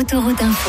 Autoroute Info.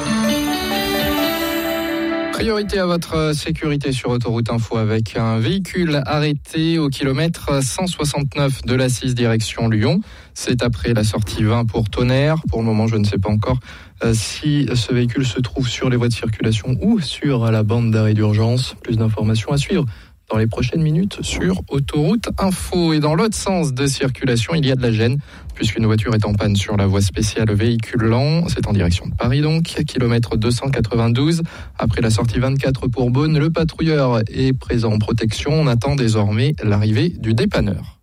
Priorité à votre sécurité sur Autoroute Info avec un véhicule arrêté au kilomètre 169 de l'A6 direction Lyon. C'est après la sortie 20 pour Tonnerre. Pour le moment, je ne sais pas encore si ce véhicule se trouve sur les voies de circulation ou sur la bande d'arrêt d'urgence. Plus d'informations à suivre dans les prochaines minutes sur Autoroute Info. Et dans l'autre sens de circulation, il y a de la gêne, puisqu'une voiture est en panne sur la voie spéciale véhicule lent. C'est en direction de Paris donc, kilomètre 292. Après la sortie 24 pour Beaune, le patrouilleur est présent en protection. On attend désormais l'arrivée du dépanneur.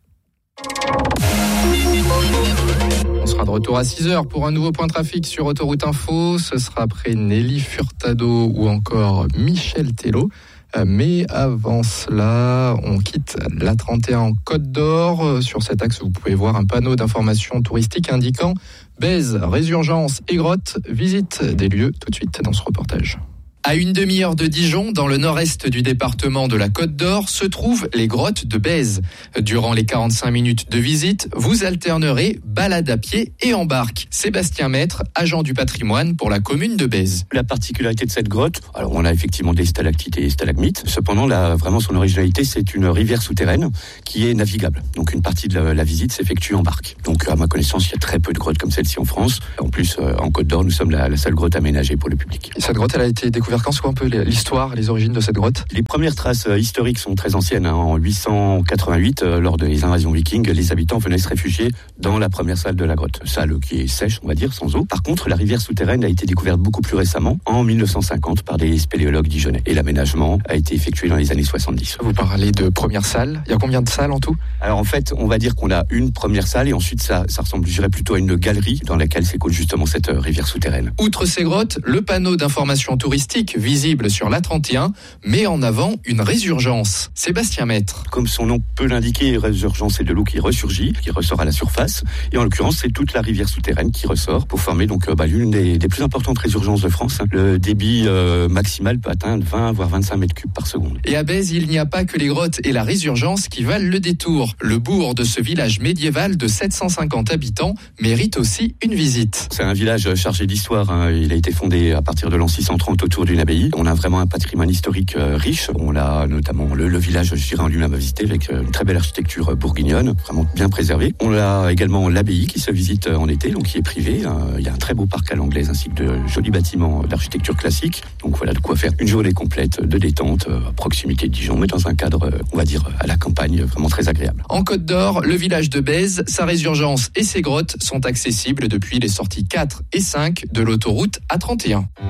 On sera de retour à 6h pour un nouveau point trafic sur Autoroute Info. Ce sera après Nelly Furtado ou encore Michel Tello. Mais avant cela, on quitte la 31 en Côte d'Or. Sur cet axe, vous pouvez voir un panneau d'information touristique indiquant Bèze, Résurgence et Grotte. Visite des lieux tout de suite dans ce reportage. À une demi-heure de Dijon, dans le nord-est du département de la Côte d'Or, se trouvent les grottes de Bèze. Durant les 45 minutes de visite, vous alternerez balade à pied et en barque. Sébastien Maître, agent du patrimoine pour la commune de Bèze. La particularité de cette grotte, alors on a effectivement des stalactites et des stalagmites. Cependant, vraiment son originalité, c'est une rivière souterraine qui est navigable. Donc une partie de la visite s'effectue en barque. Donc à ma connaissance, il y a très peu de grottes comme celle-ci en France. En plus, en Côte d'Or, nous sommes la seule grotte aménagée pour le public. Et cette grotte, elle a été découverte quand? C'est quoi un peu l'histoire, les origines de cette grotte? Les premières traces historiques sont très anciennes. En 888, lors des invasions vikings, les habitants venaient se réfugier dans la première salle de la grotte. Salle qui est sèche, on va dire, sans eau. Par contre, la rivière souterraine a été découverte beaucoup plus récemment, en 1950, par des spéléologues dijonnais. Et l'aménagement a été effectué dans les années 70. Vous parlez de première salle. Il y a combien de salles en tout? Alors en fait, on va dire qu'on a une première salle et ensuite ça ressemble, je dirais, plutôt à une galerie dans laquelle s'écoule justement cette rivière souterraine. Outre ces grottes, le panneau d'information touristique visible sur l'A31 met en avant une résurgence. Sébastien Maître. Comme son nom peut l'indiquer, résurgence, c'est de l'eau qui ressurgit, qui ressort à la surface. Et en l'occurrence, c'est toute la rivière souterraine qui ressort pour former donc l'une des plus importantes résurgences de France. Le débit maximal peut atteindre 20 voire 25 mètres cubes par seconde. Et à Bèze, il n'y a pas que les grottes et la résurgence qui valent le détour. Le bourg de ce village médiéval de 750 habitants mérite aussi une visite. C'est un village chargé d'histoire. Il a été fondé à partir de l'an 630 autour d'une abbaye. On a vraiment un patrimoine historique riche. On a notamment le village, je dirais, en lui-même à visiter avec une très belle architecture bourguignonne, vraiment bien préservée. On a également l'abbaye qui se visite en été, donc qui est privée. Il y a un très beau parc à l'anglaise ainsi que de jolis bâtiments d'architecture classique. Donc voilà de quoi faire une journée complète de détente à proximité de Dijon, mais dans un cadre, on va dire, à la campagne, vraiment très agréable. En Côte d'Or, le village de Bèze, sa résurgence et ses grottes sont accessibles depuis les sorties 4 et 5 de l'autoroute A31.